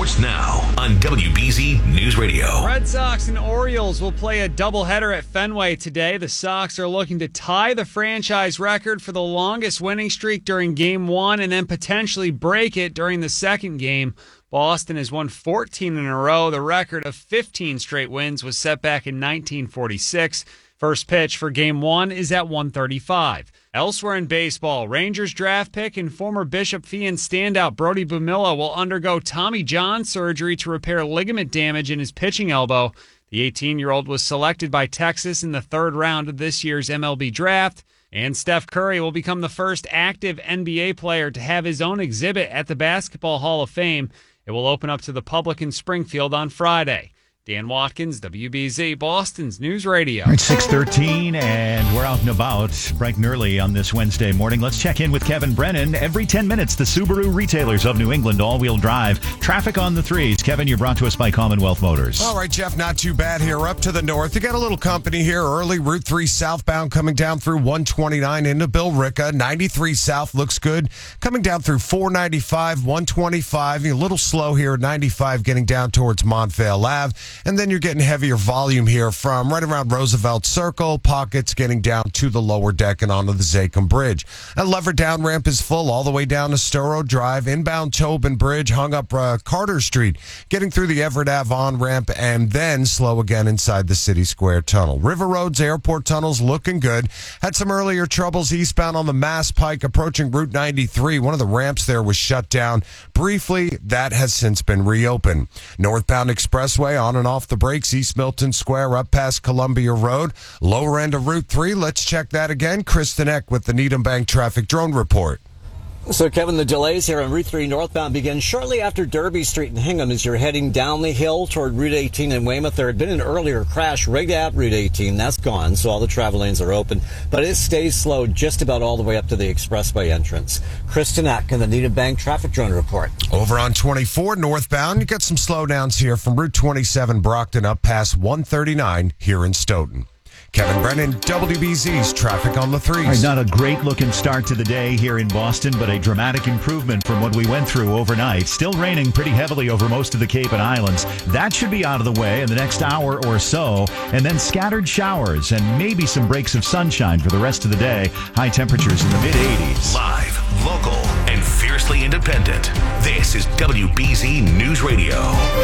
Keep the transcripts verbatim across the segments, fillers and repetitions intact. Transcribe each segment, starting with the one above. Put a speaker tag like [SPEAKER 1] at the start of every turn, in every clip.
[SPEAKER 1] Sports Now on W B Z News Radio.
[SPEAKER 2] Red Sox and Orioles will play a doubleheader at Fenway today. The Sox are looking to tie the franchise record for the longest winning streak during Game one and then potentially break it during the second game. Boston has won fourteen in a row. The record of fifteen straight wins was set back in nineteen forty-six. First pitch for Game one is at one thirty-five. Elsewhere in baseball, Rangers draft pick and former Bishop Feion standout Brody Bumilla will undergo Tommy John surgery to repair ligament damage in his pitching elbow. The eighteen-year-old was selected by Texas in the third round of this year's M L B draft. And Steph Curry will become the first active N B A player to have his own exhibit at the Basketball Hall of Fame. It will open up to the public in Springfield on Friday. Dan Watkins, W B Z, Boston's News Radio.
[SPEAKER 3] All right, six thirteen, and we're out and about bright and early on this Wednesday morning. Let's check in with Kevin Brennan. Every ten minutes, the Subaru retailers of New England all-wheel drive. Traffic on the threes. Kevin, you're brought to us by Commonwealth Motors.
[SPEAKER 4] All right, Jeff, not too bad here. Up to the north, you got a little company here early. Route three southbound coming down through one twenty-nine into Billerica. ninety-three south looks good. Coming down through four ninety-five, one twenty-five. You're a little slow here at ninety-five getting down towards Montvale Ave. And then you're getting heavier volume here from right around Roosevelt Circle, Pockets getting down to the lower deck and onto the Zachem Bridge. That lever down ramp is full all the way down to Sturo Drive, inbound Tobin Bridge, hung up uh, Carter Street, getting through the Everett Ave on ramp, and then slow again inside the City Square Tunnel. River Roads, Airport Tunnels looking good. Had some earlier troubles eastbound on the Mass Pike approaching Route ninety-three. One of the ramps there was shut down briefly. That has since been reopened. Northbound Expressway on and off the brakes, East Milton Square up past Columbia Road. Lower end of Route three, let's check that again. Kristen Eck with the Needham Bank Traffic Drone Report.
[SPEAKER 5] So, Kevin, the delays here on Route three northbound begin shortly after Derby Street in Hingham as you're heading down the hill toward Route eighteen in Weymouth. There had been an earlier crash rigged at Route eighteen. That's gone, so all the travel lanes are open. But it stays slow just about all the way up to the expressway entrance. Kristen Eck in the Needham Bank Traffic Drone Report.
[SPEAKER 4] Over on twenty-four northbound, you got some slowdowns here from Route twenty-seven Brockton up past one thirty-nine here in Stoughton. Kevin Brennan, W B Z's Traffic on the Threes.
[SPEAKER 3] All right, not a great looking start to the day here in Boston, but a dramatic improvement from what we went through overnight. Still raining pretty heavily over most of the Cape and Islands. That should be out of the way in the next hour or so. And then scattered showers and maybe some breaks of sunshine for the rest of the day. High temperatures in the mid eighties.
[SPEAKER 1] Live, local, and fiercely independent. This is W B Z News Radio.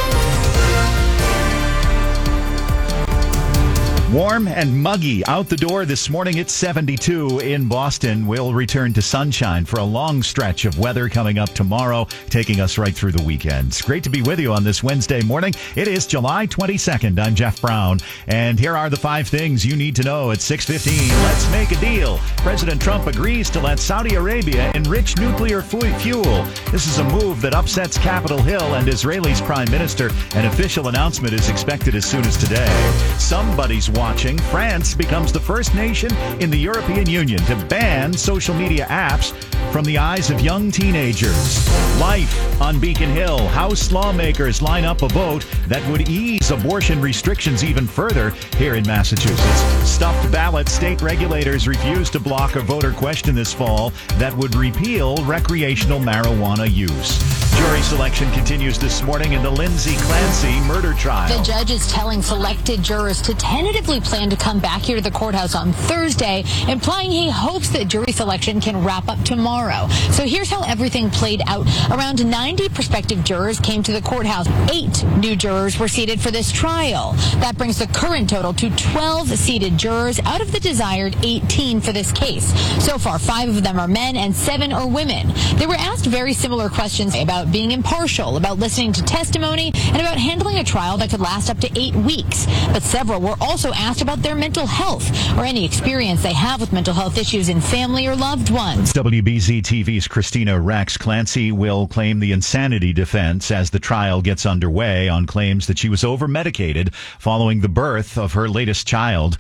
[SPEAKER 3] Warm and muggy out the door this morning. It's seventy-two in Boston. We'll return to sunshine for a long stretch of weather coming up tomorrow, taking us right through the weekend. It's great to be with you on this Wednesday morning. It is July twenty-second. I'm Jeff Brown, and here are the five things you need to know at six fifteen. Let's make a deal. President Trump agrees to let Saudi Arabia enrich nuclear fuel. This is a move that upsets Capitol Hill and Israel's prime minister. An official announcement is expected as soon as today. Somebody's watching. France becomes the first nation in the European Union to ban social media apps from the eyes of young teenagers. Life on Beacon Hill. House lawmakers line up a vote that would ease abortion restrictions even further here in Massachusetts. Stuffed ballot. State regulators refuse to block a voter question this fall that would repeal recreational marijuana use. Jury selection continues this morning in the Lindsay Clancy murder trial.
[SPEAKER 6] The judge is telling selected jurors to tentatively plan to come back here to the courthouse on Thursday, implying he hopes that jury selection can wrap up tomorrow. So here's how everything played out. Around ninety prospective jurors came to the courthouse. Eight new jurors were seated for this trial. That brings the current total to twelve seated jurors out of the desired eighteen for this case. So far, five of them are men and seven are women. They were asked very similar questions about being impartial, about listening to testimony, and about handling a trial that could last up to eight weeks. But several were also asked about their mental health or any experience they have with mental health issues in family or loved ones.
[SPEAKER 3] W B Z T V's Christina Rex. Clancy will claim the insanity defense as the trial gets underway on claims that she was over-medicated following the birth of her latest child.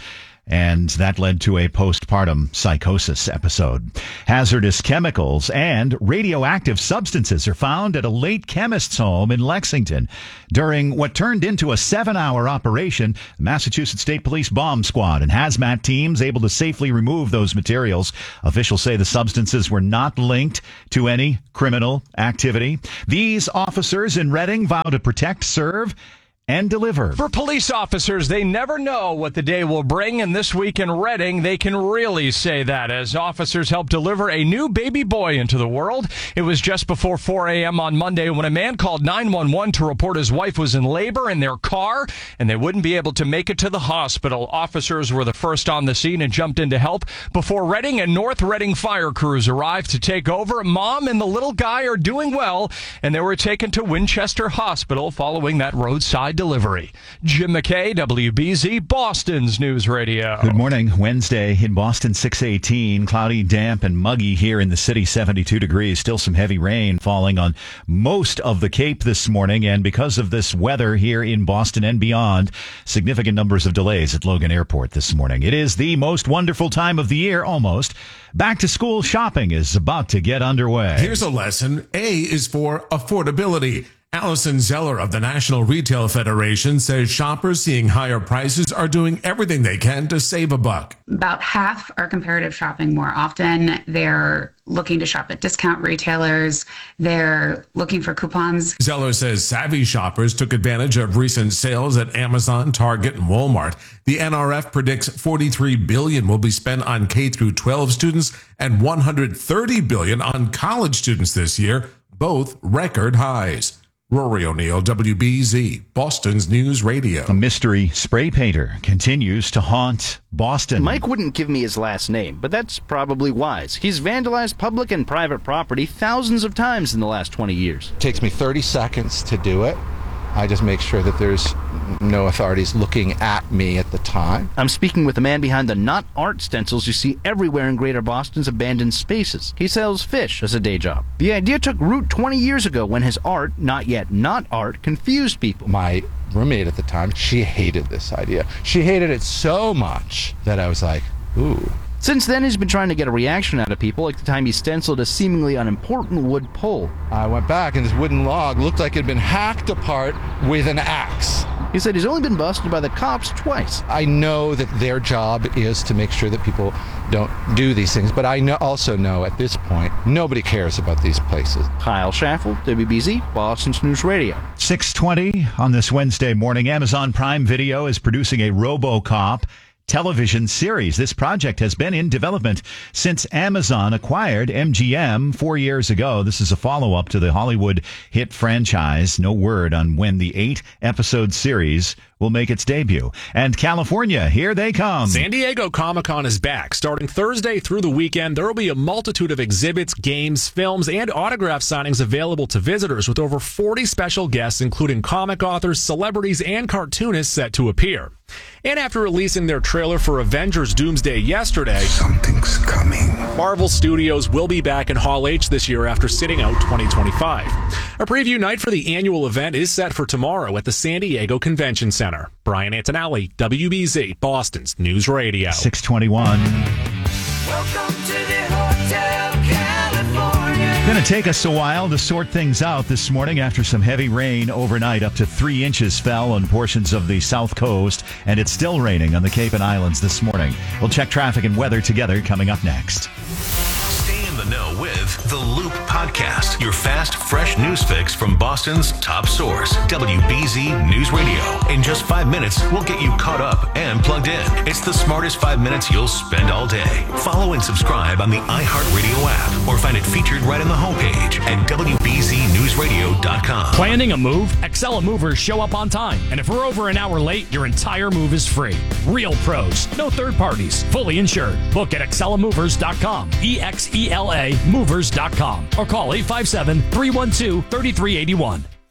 [SPEAKER 3] and that led to a postpartum psychosis episode. Hazardous chemicals and radioactive substances are found at a late chemist's home in Lexington. During what turned into a seven-hour operation, the Massachusetts State Police bomb squad and hazmat teams able to safely remove those materials. Officials say the substances were not linked to any criminal activity. These officers in Reading vow to protect, serve, and deliver.
[SPEAKER 7] For police officers, they never know what the day will bring, and this week in Reading, they can really say that as officers help deliver a new baby boy into the world. It was just before four a.m. on Monday when a man called nine one one to report his wife was in labor in their car, and they wouldn't be able to make it to the hospital. Officers were the first on the scene and jumped in to help before Reading and North Reading fire crews arrived to take over. Mom and the little guy are doing well, and they were taken to Winchester Hospital following that roadside delivery. Jim McKay, W B Z, Boston's News Radio.
[SPEAKER 3] Good morning. Wednesday in Boston, six eighteen. Cloudy, damp, and muggy here in the city, seventy-two degrees. Still some heavy rain falling on most of the Cape this morning. And because of this weather here in Boston and beyond, significant numbers of delays at Logan Airport this morning. It is the most wonderful time of the year, almost. Back to school shopping is about to get underway.
[SPEAKER 8] Here's a lesson. A is for affordability. Allison Zeller of the National Retail Federation says shoppers seeing higher prices are doing everything they can to save a buck.
[SPEAKER 9] About half are comparative shopping more often. They're looking to shop at discount retailers. They're looking for coupons.
[SPEAKER 8] Zeller says savvy shoppers took advantage of recent sales at Amazon, Target, and Walmart. The N R F predicts forty-three billion dollars will be spent on K through twelve students and one hundred thirty billion dollars on college students this year, both record highs. Rory O'Neill, W B Z, Boston's News Radio.
[SPEAKER 3] A mystery spray painter continues to haunt Boston.
[SPEAKER 10] Mike wouldn't give me his last name, but that's probably wise. He's vandalized public and private property thousands of times in the last twenty years.
[SPEAKER 11] It takes me thirty seconds to do it. I just make sure that there's no authorities looking at me at the time.
[SPEAKER 10] I'm speaking with the man behind the Not Art stencils you see everywhere in Greater Boston's abandoned spaces. He sells fish as a day job. The idea took root twenty years ago when his art, not yet not art, confused people.
[SPEAKER 11] My roommate at the time, she hated this idea. She hated it so much that I was like, ooh.
[SPEAKER 10] Since then, he's been trying to get a reaction out of people, like the time he stenciled a seemingly unimportant wood pole.
[SPEAKER 11] I went back, and this wooden log looked like it had been hacked apart with an axe.
[SPEAKER 10] He said he's only been busted by the cops twice.
[SPEAKER 11] I know that their job is to make sure that people don't do these things, but I know, also know at this point, nobody cares about these places.
[SPEAKER 10] Kyle Schaffel, W B Z, Boston's News Radio.
[SPEAKER 3] six twenty on this Wednesday morning. Amazon Prime Video is producing a RoboCop television series. This project has been in development since Amazon acquired M G M four years ago. This is a follow-up to the Hollywood hit franchise. No word on when the eight-episode series will make its debut. And California, here they come.
[SPEAKER 12] San Diego Comic-Con is back. Starting Thursday through the weekend, there will be a multitude of exhibits, games, films, and autograph signings available to visitors with over forty special guests, including comic authors, celebrities, and cartoonists set to appear. And after releasing their trailer for Avengers Doomsday yesterday,
[SPEAKER 13] something's coming.
[SPEAKER 12] Marvel Studios will be back in Hall H this year after sitting out twenty twenty-five. A preview night for the annual event is set for tomorrow at the San Diego Convention Center. Brian Antonelli, W B Z, Boston's News Radio.
[SPEAKER 3] six twenty-one.
[SPEAKER 13] Welcome to the Hotel California.
[SPEAKER 3] Going to take us a while to sort things out this morning after some heavy rain overnight. Up to three inches fell on portions of the south coast, and it's still raining on the Cape and Islands this morning. We'll check traffic and weather together coming up next.
[SPEAKER 1] Stay in the know with The Loop Podcast, your fast, fresh news fix from Boston's top source, W B Z News Radio. In just five minutes, we'll get you caught up and plugged in. It's the smartest five minutes you'll spend all day. Follow and subscribe on the iHeartRadio app or find it featured right on the homepage at W B Z news radio dot com.
[SPEAKER 14] Planning a move? Excella Movers show up on time. And if we're over an hour late, your entire move is free. Real pros, no third parties, fully insured. Book at excella movers dot com. E X E L A movers dot com or call eight five seven, three one two, three three eight one.